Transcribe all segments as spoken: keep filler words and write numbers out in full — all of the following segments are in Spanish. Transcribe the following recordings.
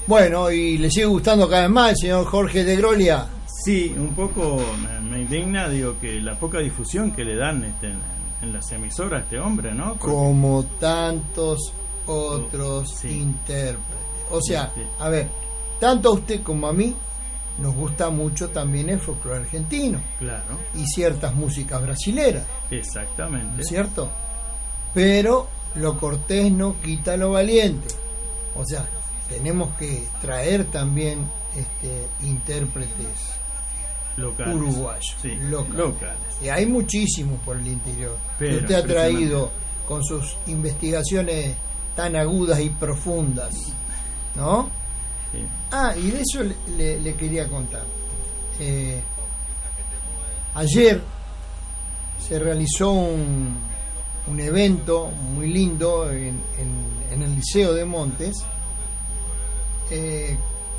Bueno, ¿y le sigue gustando cada vez más el señor Jorge de Grolia? Sí, un poco me, me indigna, digo, que la poca difusión que le dan este, en, en las emisoras a este hombre, ¿no? Porque... Como tantos otros sí. intérpretes. O sea, sí, sí. a ver, tanto a usted como a mí nos gusta mucho también el folclore argentino. Claro. Y ciertas músicas brasileras. Exactamente. ¿No es cierto? Pero lo cortés no quita lo valiente. O sea, tenemos que traer también este, intérpretes locales, uruguayos, sí, locales. locales. Y hay muchísimos por el interior. Pero, que usted ha traído con sus investigaciones tan agudas y profundas, ¿no? Sí. Ah, y de eso le, le, le quería contar. Eh, ayer se realizó un, un evento muy lindo en, en, en el Liceo de Montes, eh,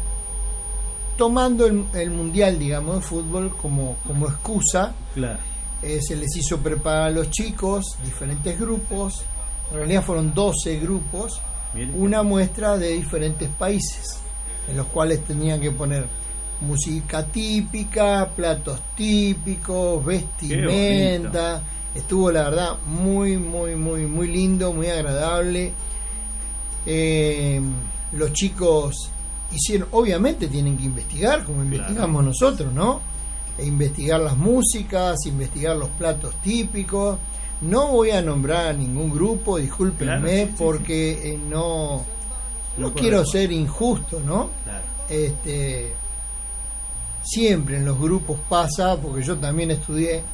tomando el, el mundial, digamos, de fútbol como, como excusa. Claro. Eh, se les hizo preparar a los chicos diferentes grupos, en realidad fueron doce grupos, Mire. Una muestra de diferentes países, en los cuales tenían que poner música típica, platos típicos, vestimenta. Estuvo, la verdad, muy, muy, muy, muy lindo, muy agradable. Eh, los chicos hicieron, obviamente tienen que investigar, como investigamos claro. nosotros, ¿no? E investigar las músicas, investigar los platos típicos. No voy a nombrar a ningún grupo, discúlpenme, claro, sí, sí, porque sí. Eh, no, no, no quiero ser injusto, ¿no? Claro. Este, siempre en los grupos pasa, porque yo también estudié,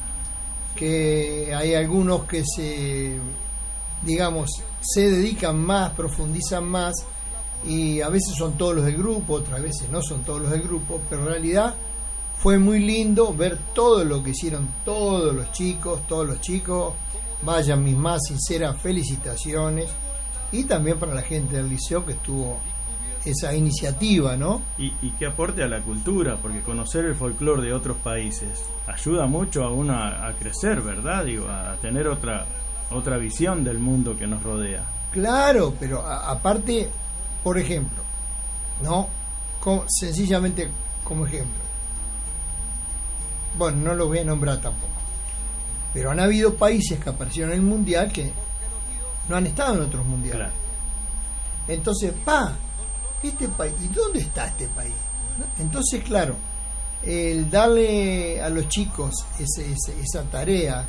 que hay algunos que se, digamos, se dedican más, profundizan más, y a veces son todos los del grupo, otras veces no son todos los del grupo, pero en realidad fue muy lindo ver todo lo que hicieron todos los chicos, todos los chicos. Vayan mis más sinceras felicitaciones, y también para la gente del liceo que tuvo esa iniciativa, ¿no? Y, y que aporte a la cultura, porque conocer el folclore de otros países ayuda mucho a uno a, a crecer, ¿verdad? Digo, a tener otra otra visión del mundo que nos rodea. Claro, pero a, aparte, por ejemplo, ¿no? Como, sencillamente como ejemplo. Bueno, no lo voy a nombrar tampoco. Pero han habido países que aparecieron en el mundial que no han estado en otros mundiales. Claro. Entonces, pa, este país, ¿y dónde está este país? Entonces, claro, el darle a los chicos ese, ese, esa tarea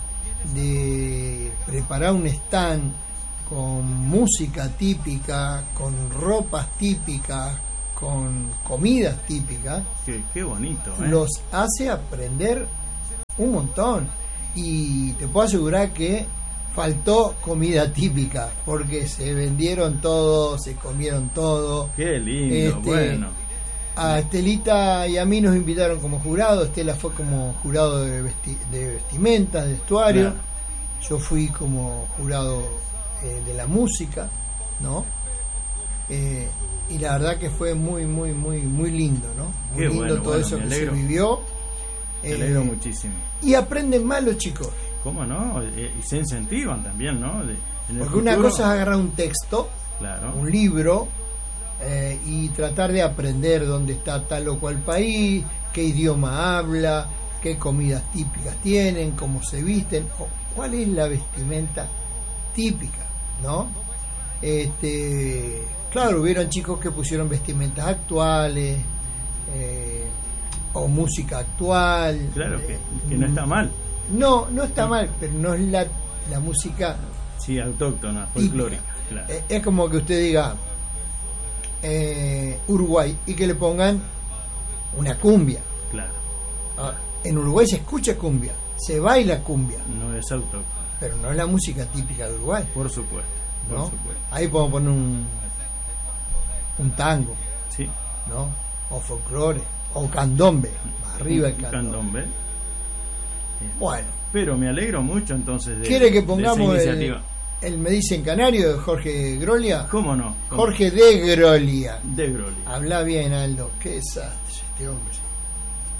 de preparar un stand con música típica, con ropas típicas, con comidas típicas, qué, qué bonito, ¿eh? Los hace aprender un montón. Y te puedo asegurar que faltó comida típica, porque se vendieron todo, se comieron todo. Qué lindo, este, bueno. A Estelita y a mí nos invitaron como jurado. Estela fue como jurado de, vesti de vestimenta, de vestuario. Claro. Yo fui como jurado eh, de la música, ¿no? Eh, y la verdad que fue muy, muy, muy, muy lindo, ¿no? Muy Qué lindo bueno, todo bueno, eso que alegro. se vivió. Me alegro eh, muchísimo. Y aprenden más los chicos. ¿Cómo no? Y se incentivan también, ¿no? De, en Porque futuro... una cosa es agarrar un texto, claro. un libro, eh, y tratar de aprender dónde está tal o cual país, qué idioma habla, qué comidas típicas tienen, cómo se visten, o cuál es la vestimenta típica, ¿no? Este, claro, hubieron chicos que pusieron vestimentas actuales, eh, o música actual. Claro, que, que no está mal. No, no está mal, pero no es la, la música... Sí, autóctona, folclórica. Claro. Es, es como que usted diga eh, Uruguay y que le pongan una cumbia. Claro. Ah, en Uruguay se escucha cumbia, se baila cumbia. No es autóctona. Pero no es la música típica de Uruguay. Por supuesto, por ¿no? supuesto. Ahí podemos poner un, un tango, sí, ¿no? O folclore, o candombe, más arriba el candombe. candombe. Bueno. Pero me alegro mucho entonces de ¿Quiere que pongamos de esa el, iniciativa? el Me Dicen Canario de Jorge Grolia? ¿Cómo no? ¿Cómo? Jorge de Grolia. De Grolia. Habla bien, Aldo. Qué desastre este hombre.